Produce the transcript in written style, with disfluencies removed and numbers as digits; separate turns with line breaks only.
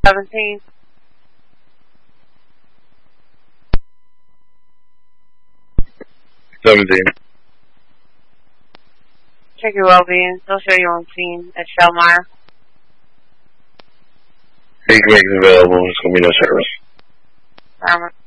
17. Check your well-being. They'll show you on scene at Shellmeyer.
Big rig available. There's going to be no service.